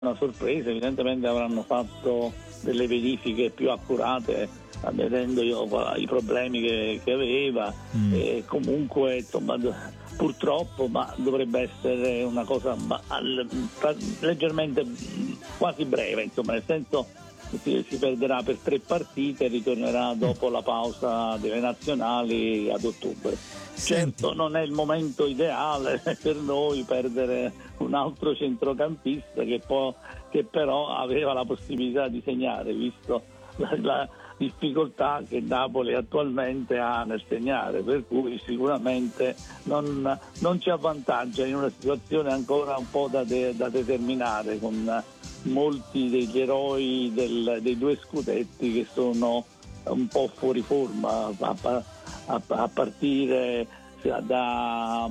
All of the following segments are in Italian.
una sorpresa, evidentemente avranno fatto delle verifiche più accurate vedendo i problemi che aveva e comunque insomma purtroppo ma dovrebbe essere una cosa leggermente quasi breve, insomma, nel senso si perderà per 3 partite e ritornerà dopo la pausa delle nazionali ad ottobre. Certo non è il momento ideale per noi perdere un altro centrocampista che però aveva la possibilità di segnare, visto la difficoltà che Napoli attualmente ha nel segnare, per cui sicuramente non ci avvantaggia in una situazione ancora un po' da determinare, con molti degli eroi dei 2 scudetti che sono un po' fuori forma, a partire da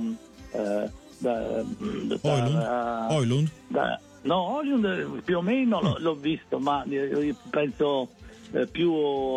Højlund? Højlund più o meno l'ho visto, ma io penso più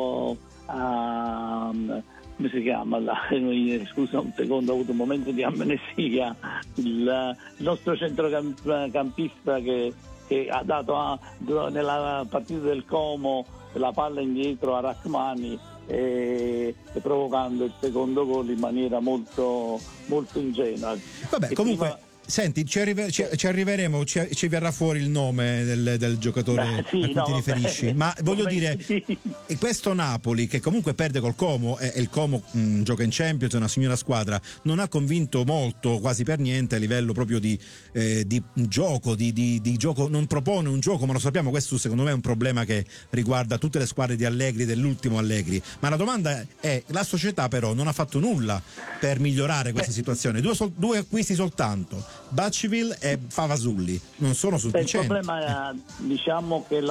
a come si chiama scusa un secondo, ho avuto un momento di amnesia, il nostro centrocampista che ha dato nella partita del Como la palla indietro a Rachmani e provocando il secondo gol in maniera molto molto ingenua. Vabbè, comunque senti, ci arriveremo, ci verrà fuori il nome del giocatore a cui ti riferisci, ma voglio dire, questo Napoli che comunque perde col Como e il Como gioca in Champions, è una signora squadra, non ha convinto molto, quasi per niente a livello proprio di gioco, di gioco, non propone un gioco, ma lo sappiamo, questo secondo me è un problema che riguarda tutte le squadre di Allegri, dell'ultimo Allegri, ma la domanda è, la società però non ha fatto nulla per migliorare questa situazione, due acquisti soltanto, Bacchiville e Favasulli, non sono sufficienti. Il problema diciamo che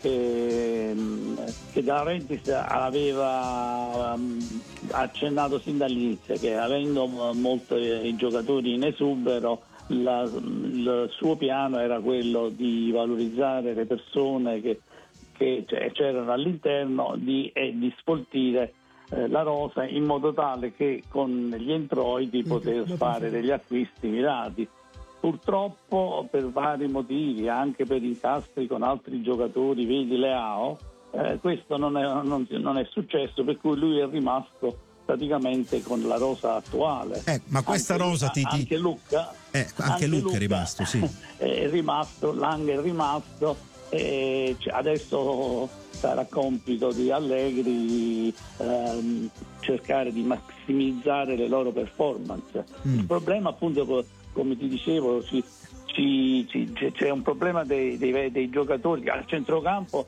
De Laurentiis aveva accennato sin dall'inizio che avendo molti giocatori in esubero il suo piano era quello di valorizzare le persone che c'erano all'interno e di sfoltire la rosa in modo tale che con gli introiti poter fare degli acquisti mirati. Purtroppo per vari motivi, anche per incastri con altri giocatori, vedi Leao, questo non è successo, per cui lui è rimasto praticamente con la rosa attuale. Ma questa rosa anche Lucca è rimasto, sì. È rimasto, Lang è rimasto e adesso sarà compito di Allegri cercare di massimizzare le loro performance. Il problema appunto, come ti dicevo, c'è un problema dei giocatori al centrocampo.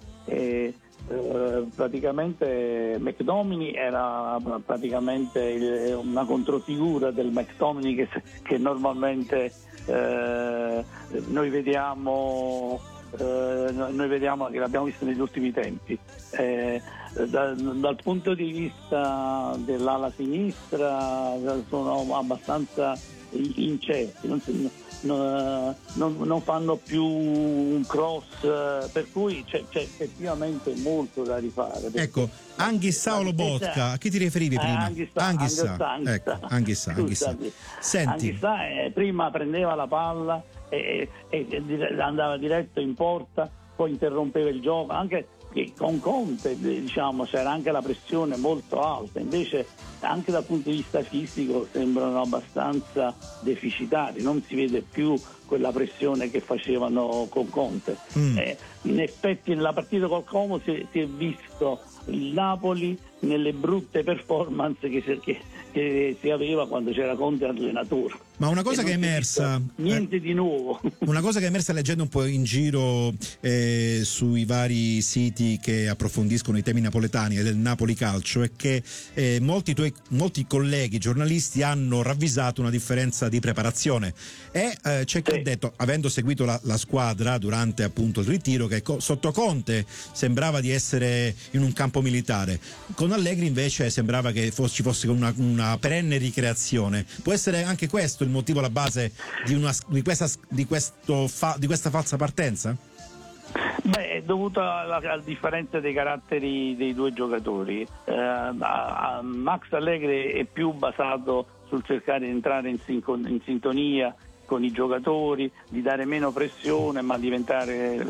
Praticamente McTominay era praticamente una controfigura del McTominay che normalmente noi vediamo che l'abbiamo visto negli ultimi tempi. Dal punto di vista dell'ala sinistra sono abbastanza incerti, non fanno più un cross, per cui c'è effettivamente molto da rifare. Ecco, Anghissà o Lobotka, a chi ti riferivi prima? Anghissà. Senti, Anghissà prima prendeva la palla e andava diretto in porta, poi interrompeva il gioco, anche che con Conte diciamo c'era anche la pressione molto alta, invece anche dal punto di vista fisico sembrano abbastanza deficitari, non si vede più quella pressione che facevano con Conte. In effetti nella partita col Como si è visto il Napoli nelle brutte performance che si aveva quando c'era Conte allenatore. Ma una cosa che è emersa, niente di nuovo. Una cosa che è emersa leggendo un po' in giro sui vari siti che approfondiscono i temi napoletani e del Napoli Calcio è che molti colleghi giornalisti hanno ravvisato una differenza di preparazione e c'è chi ha detto, avendo seguito la squadra durante appunto il ritiro, che sotto Conte sembrava di essere in un campo militare, con Allegri invece sembrava che ci fosse una perenne ricreazione. Può essere anche questo il motivo alla base di questa falsa partenza? Beh, è dovuto alla differenza dei caratteri dei due giocatori. Max Allegri è più basato sul cercare di entrare in sintonia con i giocatori, di dare meno pressione ma diventare